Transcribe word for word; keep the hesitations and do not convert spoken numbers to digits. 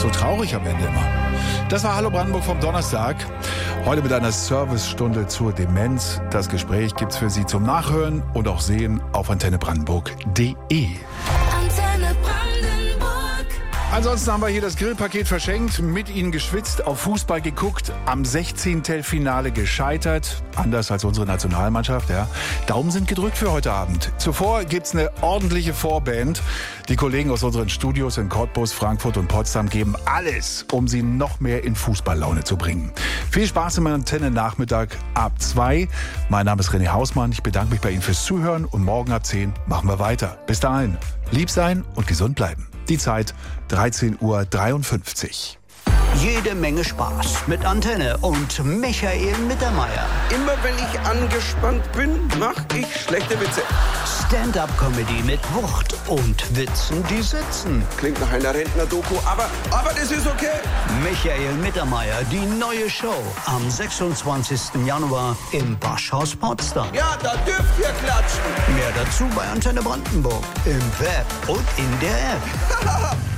So traurig am Ende immer. Das war Hallo Brandenburg vom Donnerstag. Heute mit einer Servicestunde zur Demenz. Das Gespräch gibt's für Sie zum Nachhören und auch sehen auf antenne brandenburg punkt de. Antenne Brandenburg. Ansonsten haben wir hier das Grillpaket verschenkt, mit Ihnen geschwitzt, auf Fußball geguckt, am Sechzehntelfinale gescheitert, anders als unsere Nationalmannschaft. Ja. Daumen sind gedrückt für heute Abend. Zuvor gibt's eine ordentliche Vorband. Die Kollegen aus unseren Studios in Cottbus, Frankfurt und Potsdam geben alles, um Sie noch mehr in Fußballlaune zu bringen. Viel Spaß im Antenne-Nachmittag ab zwei. Mein Name ist René Hausmann. Ich bedanke mich bei Ihnen fürs Zuhören und morgen ab zehn machen wir weiter. Bis dahin, lieb sein und gesund bleiben. Die Zeit dreizehn Uhr dreiundfünfzig. Jede Menge Spaß mit Antenne und Michael Mittermeier. Immer wenn ich angespannt bin, mach ich schlechte Witze. Stand-up-Comedy mit Wucht und Witzen, die sitzen. Klingt nach einer Rentner-Doku, aber, aber das ist okay. Michael Mittermeier, die neue Show am sechsundzwanzigsten Januar im Boschhaus Potsdam. Ja, da dürft ihr klatschen. Mehr dazu bei Antenne Brandenburg im Web und in der App.